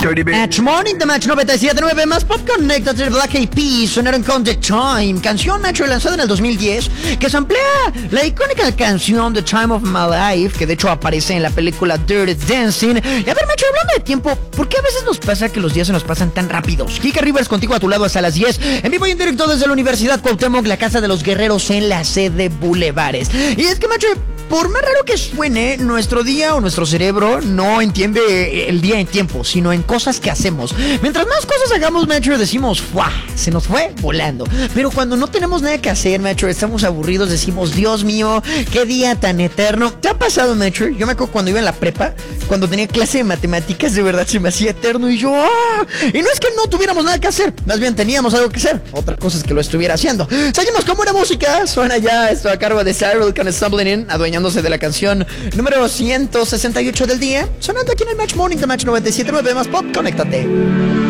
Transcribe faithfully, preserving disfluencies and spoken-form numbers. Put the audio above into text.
Match Morning, The Match noventa y siete punto nueve más Pop Connected de Black Eyed Peas sonaron con The Time, canción Metro lanzada en el dos mil diez, que samplea la icónica canción The Time of My Life, que de hecho aparece en la película Dirty Dancing. Y a ver, Metro, hablando de tiempo, ¿por qué a veces nos pasa que los días se nos pasan tan rápidos? Kika Rivers contigo a tu lado hasta las diez, en vivo y en directo desde la Universidad Cuauhtémoc, la casa de los guerreros en la sede Bulevares. Y es que, Metro, por más raro que suene, nuestro día o nuestro cerebro no entiende el día en tiempo, sino en cosas que hacemos. Mientras más cosas hagamos, Metro, decimos, ¡fuah! Se nos fue volando. Pero cuando no tenemos nada que hacer, Metro, estamos aburridos, decimos, Dios mío, qué día tan eterno. ¿Te ha pasado, Metro? Yo me acuerdo cuando iba en la prepa, cuando tenía clase de matemáticas, de verdad se me hacía eterno y yo, ¡ah! Y no es que no tuviéramos nada que hacer, más bien teníamos algo que hacer. Otra cosa es que lo estuviera haciendo. Seguimos con buena música. Suena ya esto a cargo de Cyril con Stumbling In, adueñándose de la canción número ciento sesenta y ocho del día, sonando aquí en el Match Morning de Match noventa y siete punto nueve más Pop. Conéctate.